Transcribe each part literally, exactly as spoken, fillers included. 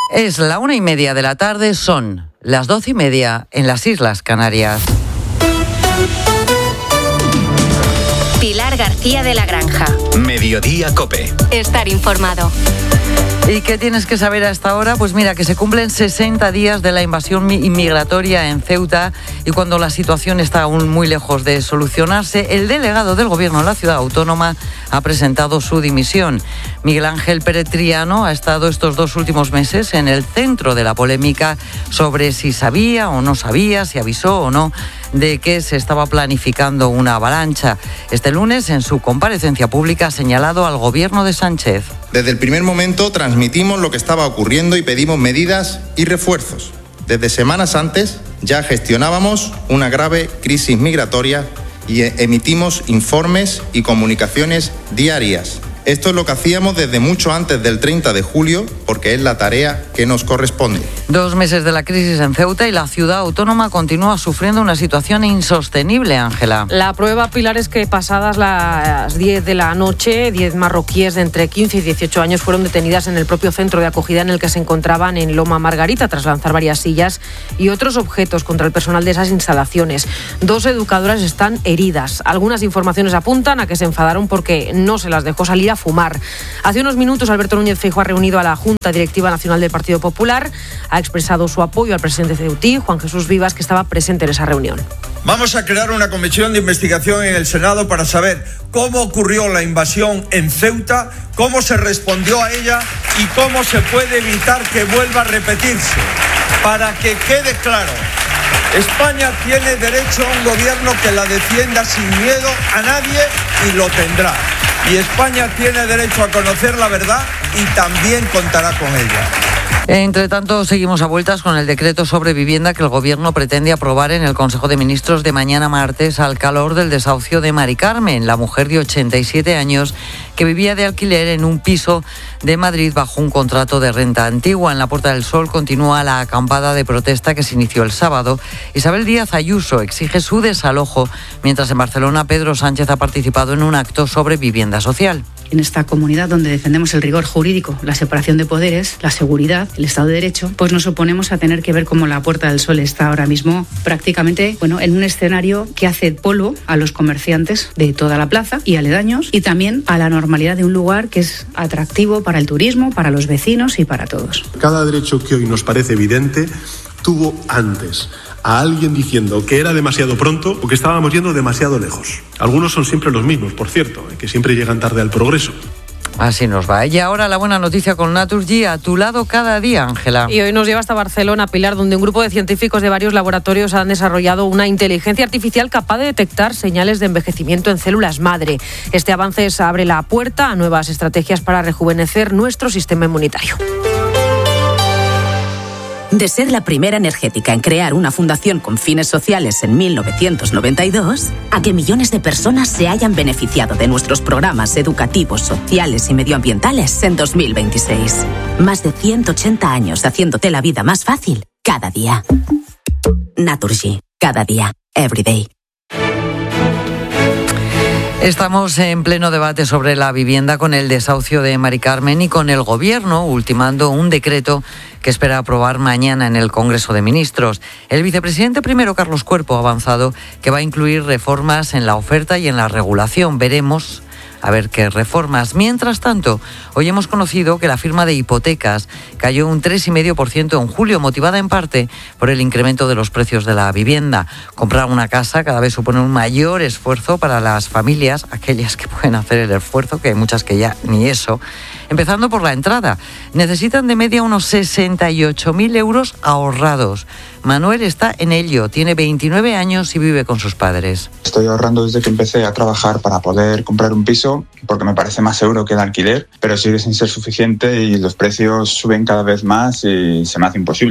Es la una y media de la tarde, son las doce y media en las Islas Canarias. Pilar García de la Granja. Mediodía COPE. Estar informado. ¿Y qué tienes que saber a esta hora? Pues mira, que se cumplen sesenta días de la invasión inmigratoria en Ceuta y cuando la situación está aún muy lejos de solucionarse, el delegado del Gobierno en la ciudad autónoma ha presentado su dimisión. Miguel Ángel Pérez Triano ha estado estos dos últimos meses en el centro de la polémica sobre si sabía o no sabía, si avisó o no de que se estaba planificando una avalancha. Este lunes, en su comparecencia pública, ha señalado al Gobierno de Sánchez. Desde el primer momento transmitimos lo que estaba ocurriendo y pedimos medidas y refuerzos. Desde semanas antes ya gestionábamos una grave crisis migratoria y emitimos informes y comunicaciones diarias. Esto es lo que hacíamos desde mucho antes del treinta de julio, porque es la tarea que nos corresponde. Dos meses de la crisis en Ceuta y la ciudad autónoma continúa sufriendo una situación insostenible, Ángela. La prueba, Pilar, es que pasadas las diez de la noche, diez marroquíes de entre quince y dieciocho años fueron detenidas en el propio centro de acogida en el que se encontraban en Loma Margarita tras lanzar varias sillas y otros objetos contra el personal de esas instalaciones. Dos educadoras están heridas. Algunas informaciones apuntan a que se enfadaron porque no se las dejó salir a fumar. Hace unos minutos Alberto Núñez Feijóo ha reunido a la Junta Directiva Nacional del Partido Popular, ha expresado su apoyo al presidente ceutí, Juan Jesús Vivas, que estaba presente en esa reunión. Vamos a crear una comisión de investigación en el Senado para saber cómo ocurrió la invasión en Ceuta, cómo se respondió a ella y cómo se puede evitar que vuelva a repetirse. Para que quede claro, España tiene derecho a un gobierno que la defienda sin miedo a nadie y lo tendrá. Y España tiene derecho a conocer la verdad y también contará con ella. Entre tanto, seguimos a vueltas con el decreto sobre vivienda que el Gobierno pretende aprobar en el Consejo de Ministros de mañana martes al calor del desahucio de Mari Carmen, la mujer de ochenta y siete años que vivía de alquiler en un piso de Madrid bajo un contrato de renta antigua. En la Puerta del Sol continúa la acampada de protesta que se inició el sábado. Isabel Díaz Ayuso exige su desalojo, mientras en Barcelona Pedro Sánchez ha participado en un acto sobre vivienda social. En esta comunidad donde defendemos el rigor jurídico, la separación de poderes, la seguridad, el Estado de Derecho, pues nos oponemos a tener que ver cómo la Puerta del Sol está ahora mismo prácticamente, bueno, en un escenario que hace polvo a los comerciantes de toda la plaza y aledaños y también a la normalidad de un lugar que es atractivo para el turismo, para los vecinos y para todos. Cada derecho que hoy nos parece evidente tuvo antes a alguien diciendo que era demasiado pronto o que estábamos yendo demasiado lejos. Algunos son siempre los mismos, por cierto, que siempre llegan tarde al progreso. Así nos va. Y ahora la buena noticia con Naturgy, a tu lado cada día, Ángela. Y hoy nos lleva hasta Barcelona, Pilar, donde un grupo de científicos de varios laboratorios han desarrollado una inteligencia artificial capaz de detectar señales de envejecimiento en células madre. Este avance abre la puerta a nuevas estrategias para rejuvenecer nuestro sistema inmunitario. De ser la primera energética en crear una fundación con fines sociales en mil novecientos noventa y dos, a que millones de personas se hayan beneficiado de nuestros programas educativos, sociales y medioambientales en dos mil veintiséis. Más de ciento ochenta años haciéndote la vida más fácil cada día. Naturgy, cada día, every day. Estamos en pleno debate sobre la vivienda con el desahucio de Mari Carmen y con el Gobierno ultimando un decreto que espera aprobar mañana en el Congreso de Ministros. El vicepresidente primero, Carlos Cuerpo, ha avanzado que va a incluir reformas en la oferta y en la regulación. Veremos a ver qué reformas. Mientras tanto, hoy hemos conocido que la firma de hipotecas cayó un tres coma cinco por ciento en julio, motivada en parte por el incremento de los precios de la vivienda. Comprar una casa cada vez supone un mayor esfuerzo para las familias, aquellas que pueden hacer el esfuerzo, que hay muchas que ya ni eso. Empezando por la entrada, necesitan de media unos sesenta y ocho mil euros ahorrados. Manuel está en ello, tiene veintinueve años y vive con sus padres. Estoy ahorrando desde que empecé a trabajar para poder comprar un piso, porque me parece más seguro que el alquiler, pero sigue sin ser suficiente y los precios suben cada vez más y se me hace imposible.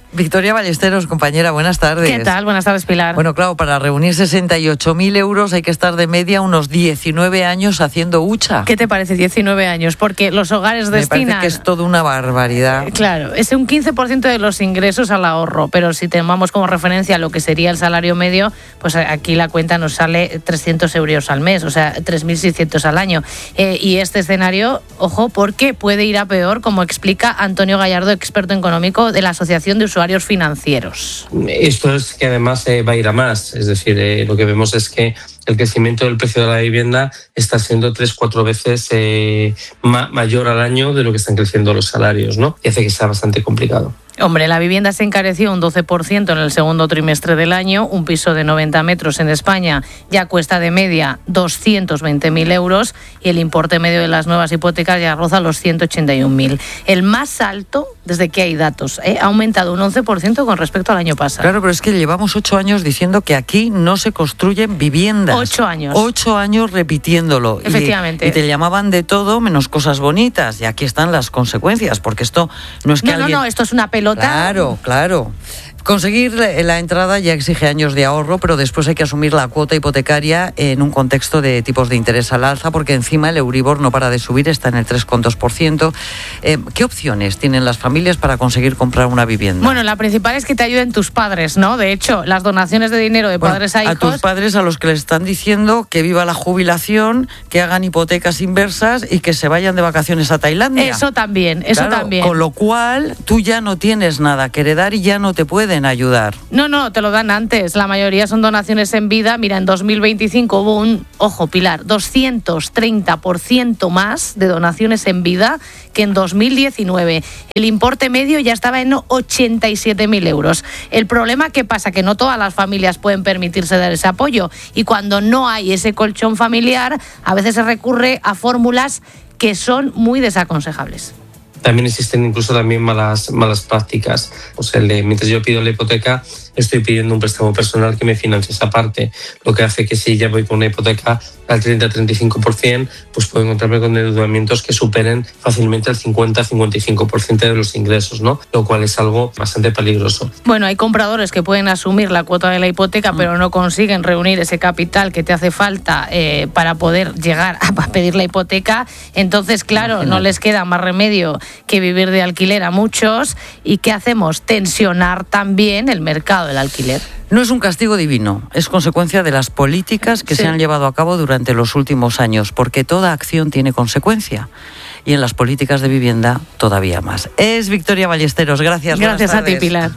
Victoria Ballesteros, compañera, buenas tardes. ¿Qué tal? Buenas tardes, Pilar. Bueno, claro, para reunir sesenta y ocho mil euros hay que estar de media unos diecinueve años haciendo hucha. ¿Qué te parece diecinueve años? Porque los hogares destinan... Me parece que es toda una barbaridad. Claro, es un quince por ciento de los ingresos al ahorro, pero si tomamos como referencia lo que sería el salario medio, pues aquí la cuenta nos sale trescientos euros al mes, o sea, tres mil seiscientos al año. Eh, y este escenario, ojo, porque puede ir a peor, como explica Antonio Gallardo, experto económico de la Asociación de Usuarios Financieros. Esto es que además eh, va a ir a más, es decir, eh, lo que vemos es que el crecimiento del precio de la vivienda está siendo tres, cuatro veces eh, ma- mayor al año de lo que están creciendo los salarios, ¿no? Y hace que sea bastante complicado. Hombre, la vivienda se encareció un doce por ciento en el segundo trimestre del año. Un piso de noventa metros en España ya cuesta de media doscientos veinte mil euros y el importe medio de las nuevas hipotecas ya roza los ciento ochenta y un mil. El más alto desde que hay datos. ¿eh? Ha aumentado un once por ciento con respecto al año pasado. Claro, pero es que llevamos ocho años diciendo que aquí no se construyen viviendas. Ocho años. Ocho años repitiéndolo. Efectivamente. Y, y te llamaban de todo menos cosas bonitas. Y aquí están las consecuencias, porque esto no es que no, alguien... No, no, esto es una pelota. Claro, claro. Conseguir la entrada ya exige años de ahorro, pero después hay que asumir la cuota hipotecaria en un contexto de tipos de interés al alza, porque encima el Euribor no para de subir, está en el tres coma dos por ciento. Eh, ¿Qué opciones tienen las familias para conseguir comprar una vivienda? Bueno, la principal es que te ayuden tus padres, ¿no? De hecho, las donaciones de dinero de bueno, padres a hijos... A tus padres a los que les están diciendo que viva la jubilación, que hagan hipotecas inversas y que se vayan de vacaciones a Tailandia. Eso también, eso claro, también. Con lo cual, tú ya no tienes nada que heredar y ya no te pueden ayudar. No, no, te lo dan antes. La mayoría son donaciones en vida. Mira, en dos mil veinticinco hubo un, ojo, Pilar, doscientos treinta por ciento más de donaciones en vida que en dos mil diecinueve. El importe medio ya estaba en ochenta y siete mil euros. El problema, ¿qué pasa? Que no todas las familias pueden permitirse dar ese apoyo. Y cuando no hay ese colchón familiar, a veces se recurre a fórmulas que son muy desaconsejables. También existen incluso también malas, malas prácticas. O sea, el de, mientras yo pido la hipoteca, estoy pidiendo un préstamo personal que me financie esa parte. Lo que hace que si ya voy con una hipoteca al treinta a treinta y cinco por ciento, pues puedo encontrarme con endeudamientos que superen fácilmente el cincuenta a cincuenta y cinco por ciento de los ingresos, ¿no? Lo cual es algo bastante peligroso. Bueno, hay compradores que pueden asumir la cuota de la hipoteca, pero no consiguen reunir ese capital que te hace falta eh, para poder llegar a pedir la hipoteca. Entonces, claro, Imagínate. no les queda más remedio que vivir de alquiler a muchos. ¿Y qué hacemos? Tensionar también el mercado del alquiler. No es un castigo divino, es consecuencia de las políticas que sí. se han llevado a cabo durante los últimos años, porque toda acción tiene consecuencia. Y en las políticas de vivienda todavía más. Es Victoria Ballesteros, gracias. Gracias a ti, Pilar.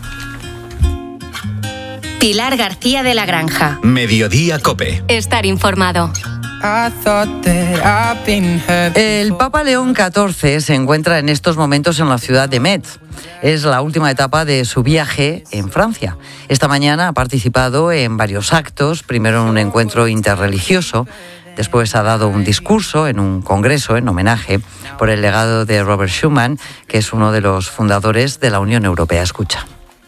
Pilar García de la Granja. Mediodía COPE. Estar informado. El Papa León catorce se encuentra en estos momentos en la ciudad de Metz. Es la última etapa de su viaje en Francia. Esta mañana ha participado en varios actos, primero en un encuentro interreligioso, después ha dado un discurso en un congreso en homenaje por el legado de Robert Schuman, que es uno de los fundadores de la Unión Europea. Escucha.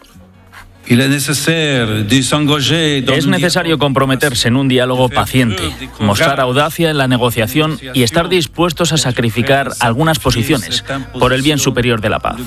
Es necesario comprometerse en un diálogo paciente, mostrar audacia en la negociación y estar dispuestos a sacrificar algunas posiciones por el bien superior de la paz.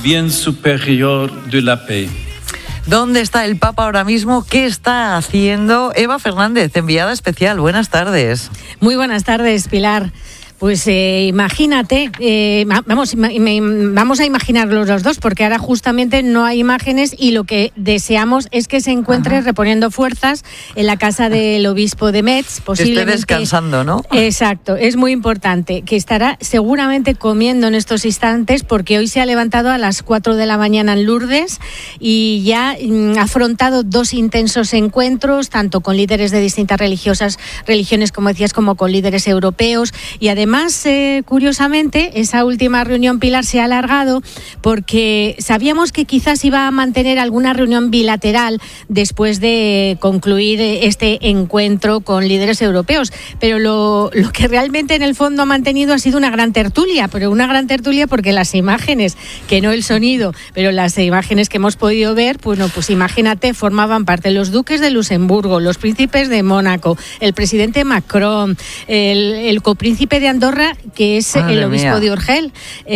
¿Dónde está el Papa ahora mismo? ¿Qué está haciendo? Eva Fernández, enviada especial. Buenas tardes. Muy buenas tardes, Pilar. Pues eh, imagínate, eh, vamos, me, vamos a imaginarlo los dos, porque ahora justamente no hay imágenes y lo que deseamos es que se encuentre Ajá. reponiendo fuerzas en la casa del obispo de Metz. Posiblemente, que esté descansando, ¿no? Exacto, es muy importante, que estará seguramente comiendo en estos instantes, porque hoy se ha levantado a las cuatro de la mañana en Lourdes y ya mm, ha afrontado dos intensos encuentros, tanto con líderes de distintas religiosas, religiones, como decías, como con líderes europeos, y además Además, eh, curiosamente, esa última reunión, Pilar, se ha alargado porque sabíamos que quizás iba a mantener alguna reunión bilateral después de concluir este encuentro con líderes europeos, pero lo, lo que realmente en el fondo ha mantenido ha sido una gran tertulia, pero una gran tertulia porque las imágenes, que no el sonido, pero las imágenes que hemos podido ver, pues, no, pues imagínate, formaban parte los duques de Luxemburgo, los príncipes de Mónaco, el presidente Macron, el, el copríncipe de Andorra, que es Madre el obispo mía. de Urgel,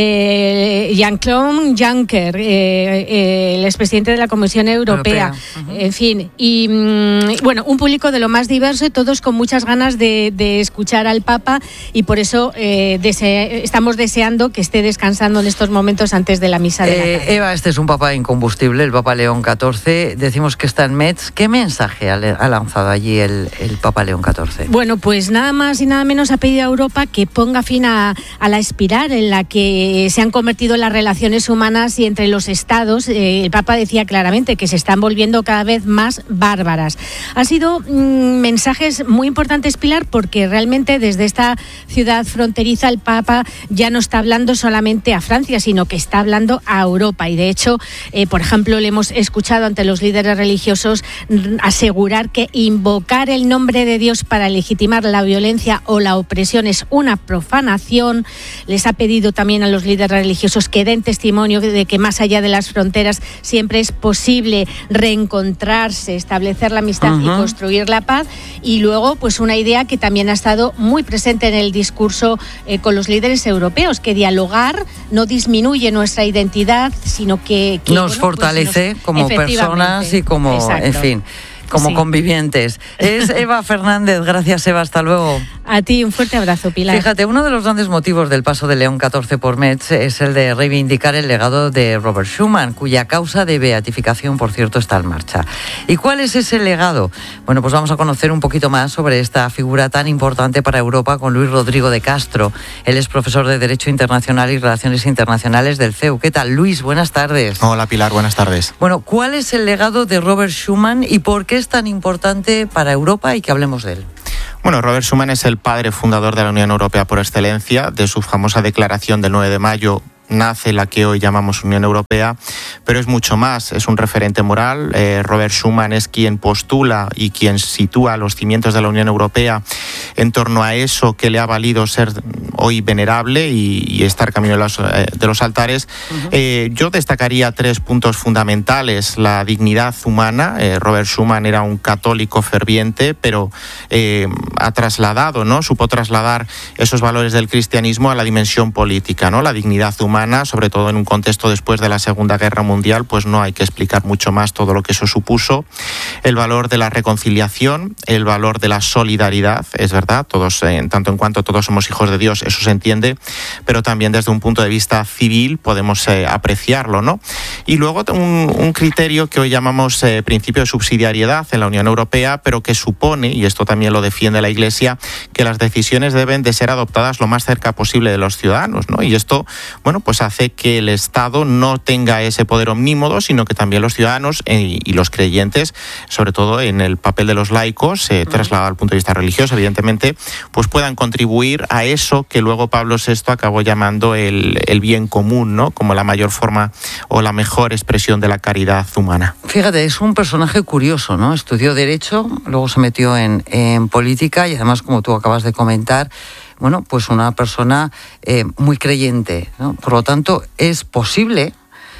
eh, Jean-Claude Juncker, eh, eh, el expresidente de la Comisión Europea, Europea. Uh-huh. En fin, y mm, bueno, un público de lo más diverso y todos con muchas ganas de, de escuchar al Papa, y por eso eh, dese- estamos deseando que esté descansando en estos momentos antes de la misa de la Eh, tarde. Eva, este es un papa incombustible, el Papa León catorce. Decimos que está en Metz. ¿Qué mensaje ha, ha lanzado allí el, el Papa León catorce? Bueno, pues nada más y nada menos ha pedido a Europa que ponga fin a, a la espiral en la que se han convertido las relaciones humanas y entre los estados. Eh, el Papa decía claramente que se están volviendo cada vez más bárbaras. Han sido mmm, mensajes muy importantes, Pilar, porque realmente desde esta ciudad fronteriza el Papa ya no está hablando solamente a Francia, sino que está hablando a Europa. Y de hecho, eh, por ejemplo, le hemos escuchado ante los líderes religiosos mm, asegurar que invocar el nombre de Dios para legitimar la violencia o la opresión es una profanación. Les ha pedido también a los líderes religiosos que den testimonio de que más allá de las fronteras siempre es posible reencontrarse, establecer la amistad uh-huh. y construir la paz. Y luego, pues una idea que también ha estado muy presente en el discurso eh, con los líderes europeos, que dialogar no disminuye nuestra identidad, sino que, que nos bueno, fortalece pues nos, como personas y como, Exacto. en fin, como sí. convivientes. Es Eva Fernández. Gracias, Eva. Hasta luego. A ti, un fuerte abrazo, Pilar. Fíjate, uno de los grandes motivos del paso de León catorce por Metz es el de reivindicar el legado de Robert Schuman, cuya causa de beatificación, por cierto, está en marcha. ¿Y cuál es ese legado? Bueno, pues vamos a conocer un poquito más sobre esta figura tan importante para Europa con Luis Rodrigo de Castro. Él es profesor de Derecho Internacional y Relaciones Internacionales del C E U. ¿Qué tal, Luis? Buenas tardes. Hola, Pilar. Buenas tardes. Bueno, ¿cuál es el legado de Robert Schuman y por qué es tan importante para Europa y que hablemos de él? Bueno, Robert Schuman es el padre fundador de la Unión Europea por excelencia. De su famosa declaración del nueve de mayo nace la que hoy llamamos Unión Europea, pero es mucho más, es un referente moral. Eh, Robert Schuman es quien postula y quien sitúa los cimientos de la Unión Europea en torno a eso que le ha valido ser hoy venerable y, y estar camino de los, eh, de los altares. Uh-huh. Eh, yo destacaría tres puntos fundamentales. La dignidad humana. Eh, Robert Schuman era un católico ferviente, pero eh, ha trasladado, ¿no? Supo trasladar esos valores del cristianismo a la dimensión política, ¿no? La dignidad humana, sobre todo en un contexto después de la Segunda Guerra Mundial, pues no hay que explicar mucho más todo lo que eso supuso. El valor de la reconciliación, el valor de la solidaridad, es verdad, todos, en tanto en cuanto todos somos hijos de Dios, eso se entiende, pero también desde un punto de vista civil podemos eh, apreciarlo, ¿no? Y luego un, un criterio que hoy llamamos eh, principio de subsidiariedad en la Unión Europea, pero que supone, y esto también lo defiende la Iglesia, que las decisiones deben de ser adoptadas lo más cerca posible de los ciudadanos, ¿no? Y esto, bueno, pues hace que el Estado no tenga ese poder omnímodo, sino que también los ciudadanos eh, y los creyentes, sobre todo en el papel de los laicos, eh, trasladado al punto de vista religioso, evidentemente, pues puedan contribuir a eso que luego Pablo sexto acabó llamando el, el bien común, ¿no? Como la mayor forma o la mejor expresión de la caridad humana. Fíjate, es un personaje curioso, ¿no? Estudió Derecho, luego se metió en, en política y además, como tú acabas de comentar, bueno, pues una persona eh, muy creyente, ¿no? Por lo tanto, es posible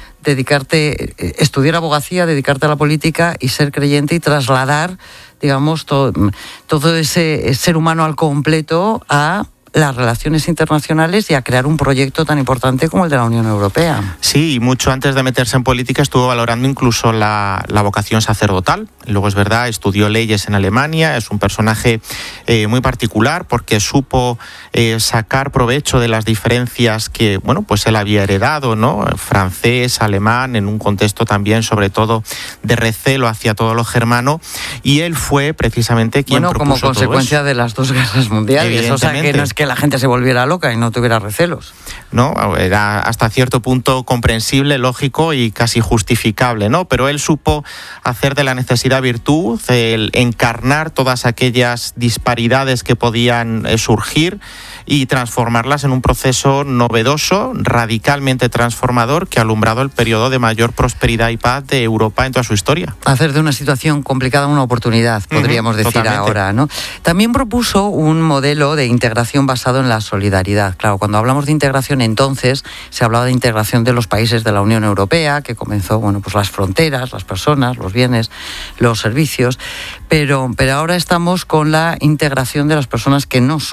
dedicarte, estudiar abogacía, dedicarte a la política y ser creyente y trasladar, digamos, todo, todo ese ser humano al completo a las relaciones internacionales y a crear un proyecto tan importante como el de la Unión Europea. Sí, y mucho antes de meterse en política estuvo valorando incluso la, la vocación sacerdotal. Luego es verdad, estudió leyes en Alemania, es un personaje eh, muy particular porque supo eh, sacar provecho de las diferencias que, bueno, pues él había heredado, ¿no? Francés, alemán, en un contexto también, sobre todo, de recelo hacia todo lo germano, y él fue precisamente quien bueno, propuso como consecuencia todo eso. de las dos guerras mundiales, o sea que no es que la gente se volviera loca y no tuviera recelos. No, era hasta cierto punto comprensible, lógico y casi justificable, ¿no? Pero él supo hacer de la necesidad virtud, el encarnar todas aquellas disparidades que podían eh, surgir y transformarlas en un proceso novedoso, radicalmente transformador, que ha alumbrado el periodo de mayor prosperidad y paz de Europa en toda su historia. Hacer de una situación complicada una oportunidad, podríamos uh-huh, decir totalmente. Ahora, ¿no? También propuso un modelo de integración basado en la solidaridad. Claro, cuando hablamos de integración entonces se hablaba de integración de los países de la Unión Europea, que comenzó, bueno, pues las fronteras, las personas, los bienes, los servicios, pero, pero ahora estamos con la integración de las personas que no son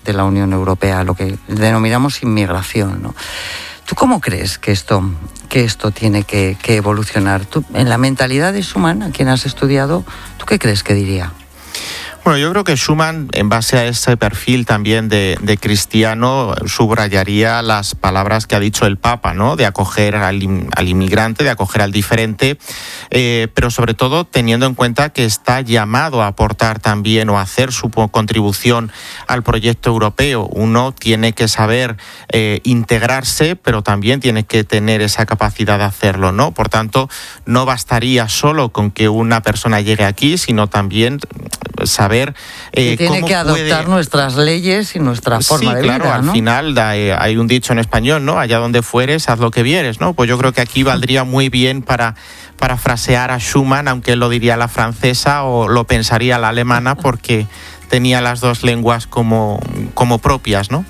de la Unión Europea, lo que denominamos inmigración, ¿no? ¿Tú cómo crees que esto, que esto tiene que, que evolucionar? ¿Tú, en la mentalidad de Schuman, a quien has estudiado, ¿tú qué crees que diría? Bueno, yo creo que Schuman, en base a ese perfil también de, de cristiano, subrayaría las palabras que ha dicho el Papa, ¿no? De acoger al, al inmigrante, de acoger al diferente, eh, pero sobre todo teniendo en cuenta que está llamado a aportar también o a hacer su contribución al proyecto europeo. Uno tiene que saber eh, integrarse, pero también tiene que tener esa capacidad de hacerlo, ¿no? Por tanto, no bastaría solo con que una persona llegue aquí, sino también saber eh, que tiene cómo que adoptar puede... nuestras leyes y nuestra forma sí, de claro, vida, ¿no? Al final da, eh, hay un dicho en español, ¿no? Allá donde fueres, haz lo que vieres, ¿no? Pues yo creo que aquí valdría muy bien para parafrasear a Schuman, aunque él lo diría la francesa o lo pensaría la alemana, porque tenía las dos lenguas como, como propias, ¿no?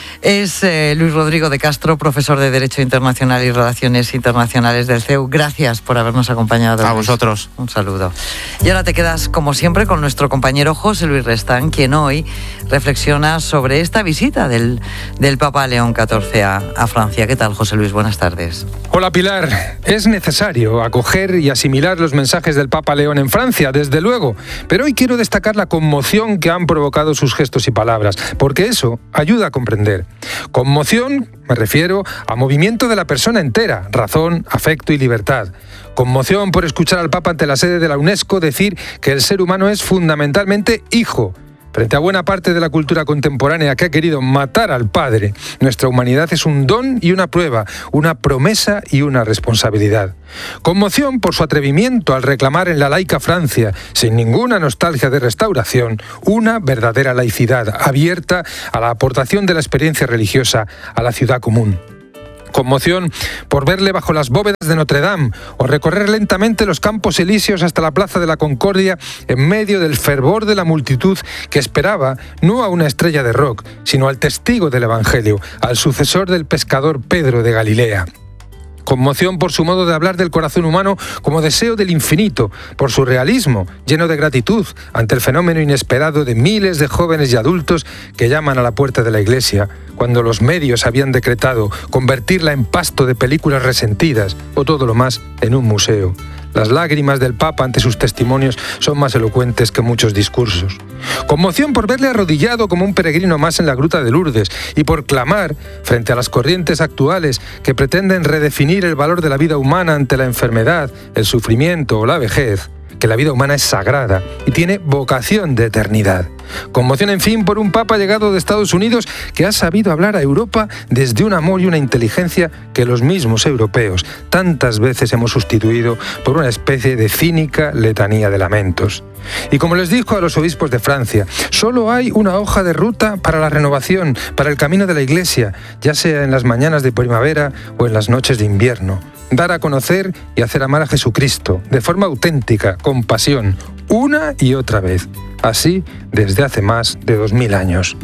Es eh, Luis Rodrigo de Castro, profesor de Derecho Internacional y Relaciones Internacionales del C E U. Gracias por habernos acompañado. A Luis. vosotros. Un saludo. Y ahora te quedas, como siempre, con nuestro compañero José Luis Restán, quien hoy reflexiona sobre esta visita del, del Papa León catorce a, a Francia. ¿Qué tal, José Luis? Buenas tardes. Hola, Pilar. Es necesario acoger y asimilar los mensajes del Papa León en Francia, desde luego. Pero hoy quiero destacar la conmoción que han provocado sus gestos y palabras, porque eso ayuda a comprender. Conmoción, me refiero a movimiento de la persona entera, razón, afecto y libertad. Conmoción por escuchar al Papa ante la sede de la UNESCO decir que el ser humano es fundamentalmente hijo. Frente a buena parte de la cultura contemporánea que ha querido matar al Padre, nuestra humanidad es un don y una prueba, una promesa y una responsabilidad. Conmoción por su atrevimiento al reclamar en la laica Francia, sin ninguna nostalgia de restauración, una verdadera laicidad abierta a la aportación de la experiencia religiosa a la ciudad común. Conmoción por verle bajo las bóvedas de Notre Dame o recorrer lentamente los Campos Elíseos hasta la Plaza de la Concordia en medio del fervor de la multitud que esperaba no a una estrella de rock, sino al testigo del Evangelio, al sucesor del pescador Pedro de Galilea. Conmoción por su modo de hablar del corazón humano como deseo del infinito, por su realismo, lleno de gratitud ante el fenómeno inesperado de miles de jóvenes y adultos que llaman a la puerta de la iglesia, cuando los medios habían decretado convertirla en pasto de películas resentidas o todo lo más en un museo. Las lágrimas del Papa ante sus testimonios son más elocuentes que muchos discursos. Conmoción por verle arrodillado como un peregrino más en la gruta de Lourdes y por clamar frente a las corrientes actuales que pretenden redefinir el valor de la vida humana ante la enfermedad, el sufrimiento o la vejez, que la vida humana es sagrada y tiene vocación de eternidad. Conmoción, en fin, por un Papa llegado de Estados Unidos que ha sabido hablar a Europa desde un amor y una inteligencia que los mismos europeos tantas veces hemos sustituido por una especie de cínica letanía de lamentos. Y como les dijo a los obispos de Francia, solo hay una hoja de ruta para la renovación, para el camino de la Iglesia, ya sea en las mañanas de primavera o en las noches de invierno. Dar a conocer y hacer amar a Jesucristo, de forma auténtica, con pasión, una y otra vez. Así desde hace más de dos mil años.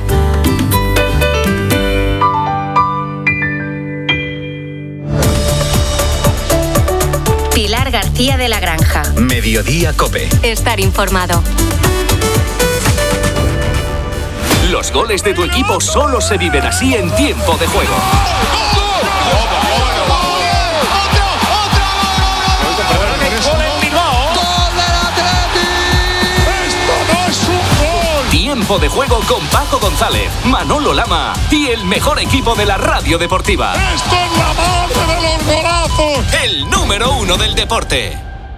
Pilar García de la Granja. Mediodía COPE. Estar informado. Los goles de tu equipo solo se viven así en tiempo de juego. Tiempo de juego con Paco González, Manolo Lama y el mejor equipo de la radio deportiva. ¡Esto es la madre de los golazos! El número uno del deporte.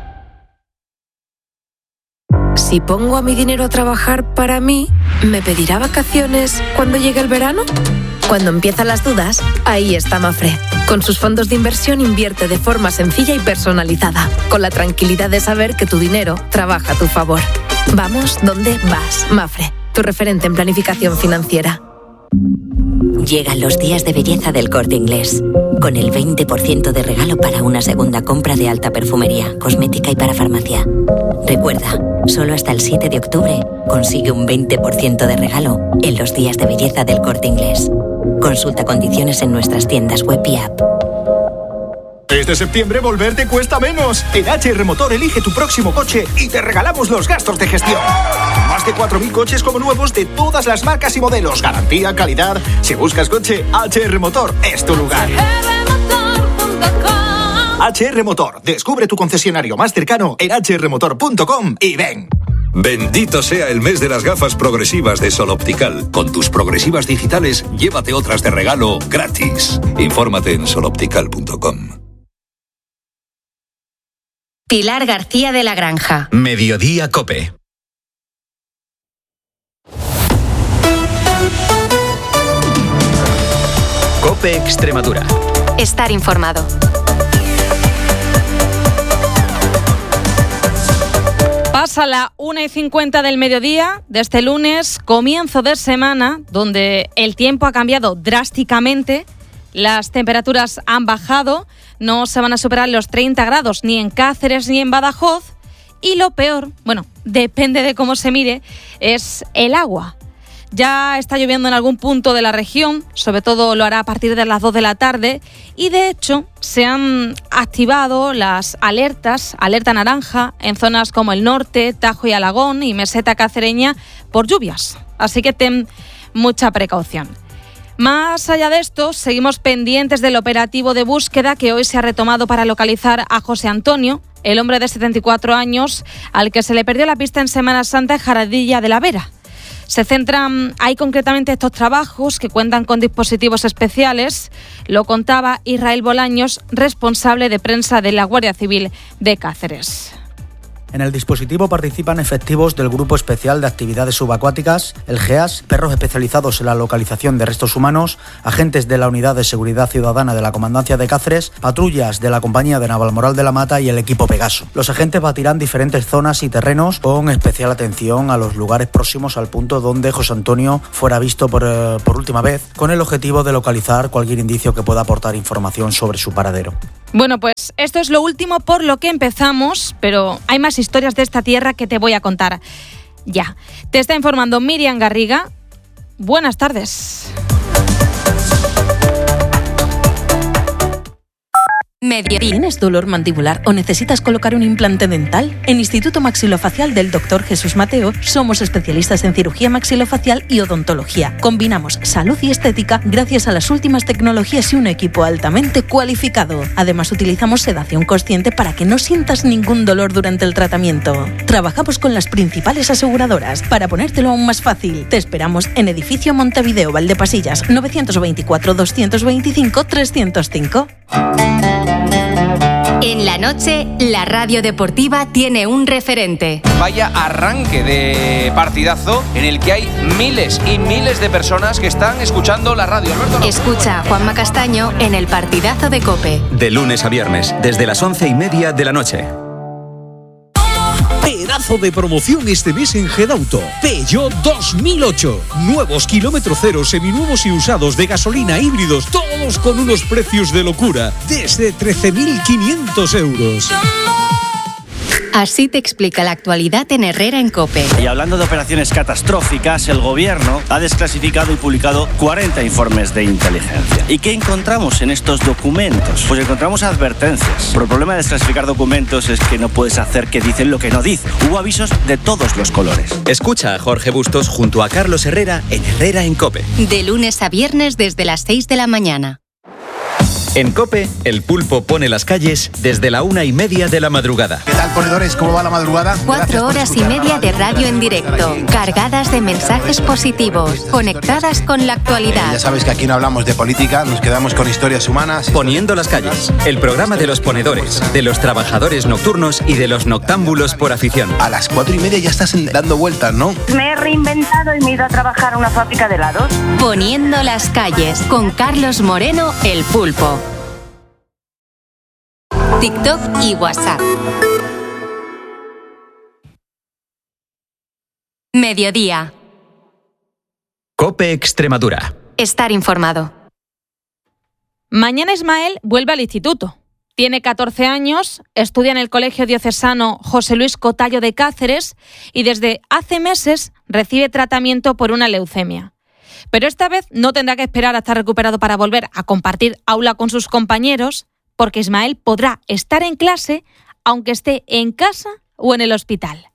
Si pongo a mi dinero a trabajar para mí, ¿me pedirá vacaciones cuando llegue el verano? Cuando empiezan las dudas, ahí está Mafre. Con sus fondos de inversión invierte de forma sencilla y personalizada, con la tranquilidad de saber que tu dinero trabaja a tu favor. Vamos donde vas, Mafre, tu referente en planificación financiera. Llegan los días de belleza del Corte Inglés, con el veinte por ciento de regalo para una segunda compra de alta perfumería, cosmética y para farmacia. Recuerda, solo hasta el siete de octubre consigue un veinte por ciento de regalo en los días de belleza del Corte Inglés. Consulta condiciones en nuestras tiendas web y app. Este septiembre volverte cuesta menos. En H R Motor elige tu próximo coche y te regalamos los gastos de gestión. Más de cuatro mil coches como nuevos de todas las marcas y modelos. Garantía, calidad. Si buscas coche, H R Motor es tu lugar. H R Motor. Descubre tu concesionario más cercano en h r motor punto com y ven. Bendito sea el mes de las gafas progresivas de Sol Optical. Con tus progresivas digitales, llévate otras de regalo gratis. Infórmate en sol optical punto com. Pilar García de la Granja. Mediodía COPE. COPE Extremadura. Estar informado. Pasa la una y cincuenta del mediodía de este lunes, comienzo de semana, donde el tiempo ha cambiado drásticamente, las temperaturas han bajado, no se van a superar los treinta grados ni en Cáceres ni en Badajoz, y lo peor, bueno, depende de cómo se mire, es el agua. Ya está lloviendo en algún punto de la región, sobre todo lo hará a partir de las dos de la tarde, y de hecho se han activado las alertas, alerta naranja, en zonas como el norte, Tajo y Alagón y meseta cacereña por lluvias. Así que ten mucha precaución. Más allá de esto, seguimos pendientes del operativo de búsqueda que hoy se ha retomado para localizar a José Antonio, el hombre de setenta y cuatro años, al que se le perdió la pista en Semana Santa en Jaradilla de la Vera. Se centran ahí concretamente estos trabajos que cuentan con dispositivos especiales. Lo contaba Israel Bolaños, responsable de prensa de la Guardia Civil de Cáceres. En el dispositivo participan efectivos del Grupo Especial de Actividades Subacuáticas, el G E A S, perros especializados en la localización de restos humanos, agentes de la Unidad de Seguridad Ciudadana de la Comandancia de Cáceres, patrullas de la Compañía de Navalmoral de la Mata y el equipo Pegaso. Los agentes batirán diferentes zonas y terrenos con especial atención a los lugares próximos al punto donde José Antonio fuera visto por, eh, por última vez, con el objetivo de localizar cualquier indicio que pueda aportar información sobre su paradero. Bueno, pues esto es lo último por lo que empezamos, pero hay más historias de esta tierra que te voy a contar ya. Te está informando Miriam Garriga. Buenas tardes. ¿Tienes dolor mandibular o necesitas colocar un implante dental? En Instituto Maxilofacial del doctor Jesús Mateo somos especialistas en cirugía maxilofacial y odontología. Combinamos salud y estética gracias a las últimas tecnologías y un equipo altamente cualificado. Además, utilizamos sedación consciente para que no sientas ningún dolor durante el tratamiento. Trabajamos con las principales aseguradoras. Para ponértelo aún más fácil, te esperamos en Edificio Montevideo, Valdepasillas, novecientos veinticuatro, doscientos veinticinco, trescientos cinco. En la noche, la radio deportiva tiene un referente. Vaya arranque de partidazo en el que hay miles y miles de personas que están escuchando la radio. Alberto, Escucha a Juanma Castaño en el partidazo de COPE. De lunes a viernes, desde las once y media de la noche. Pedazo de promoción este mes en Gedauto. Peugeot dos mil ocho. Nuevos kilómetro cero, seminuevos y usados de gasolina híbridos, todos con unos precios de locura, desde trece mil quinientos euros. Así te explica la actualidad en Herrera en COPE. Y hablando de operaciones catastróficas, el gobierno ha desclasificado y publicado cuarenta informes de inteligencia. ¿Y qué encontramos en estos documentos? Pues encontramos advertencias. Pero el problema de desclasificar documentos es que no puedes hacer que dicen lo que no dicen. Hubo avisos de todos los colores. Escucha a Jorge Bustos junto a Carlos Herrera en Herrera en COPE. De lunes a viernes desde las seis de la mañana. En COPE, el pulpo pone las calles desde la una y media de la madrugada. ¿Qué tal, ponedores? ¿Cómo va la madrugada? Cuatro horas y media de radio en directo, cargadas de mensajes positivos, conectadas con la actualidad. Eh, ya sabes que aquí no hablamos de política, nos quedamos con historias humanas. Poniendo las calles, el programa de los ponedores, de los trabajadores nocturnos y de los noctámbulos por afición. A las cuatro y media ya estás dando vueltas, ¿no? Me he reinventado y me he ido a trabajar a una fábrica de helados. Poniendo las calles, con Carlos Moreno, el pulpo. TikTok y WhatsApp. Mediodía. COPE Extremadura. Estar informado. Mañana Ismael vuelve al instituto. Tiene catorce años, estudia en el Colegio Diocesano José Luis Cotallo de Cáceres y desde hace meses recibe tratamiento por una leucemia. Pero esta vez no tendrá que esperar a estar recuperado para volver a compartir aula con sus compañeros, porque Ismael podrá estar en clase aunque esté en casa o en el hospital.